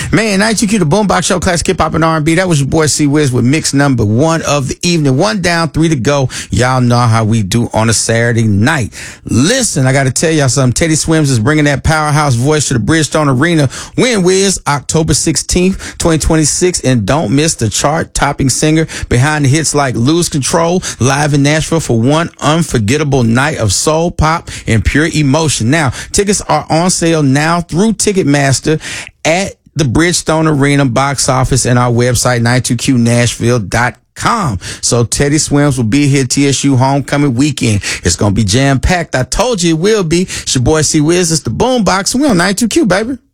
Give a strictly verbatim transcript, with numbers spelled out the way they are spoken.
Man, ninety-two Q, the Boombox Show, classic hip hop and R and B. That was your boy C Wiz with mix number one of the evening. One down, three to go. Y'all know how we do on a Saturday night. Listen, I got to tell y'all something. Teddy Swims is bringing that powerhouse voice to the Bridgestone Arena. When, Wiz? October sixteenth, twenty twenty-six. And don't miss the chart-topping singer behind the hits like Lose Control, live in Nashville for one unforgettable night of soul, pop, and pure emotion. Now, tickets are on sale now through Ticketmaster at the Bridgestone Arena box office and our website, ninety-two Q nashville dot com. So Teddy Swims will be here T S U homecoming weekend. It's going to be jam-packed. I told you it will be. It's your boy C Wiz. It's the Boombox. We on ninety-two Q, baby.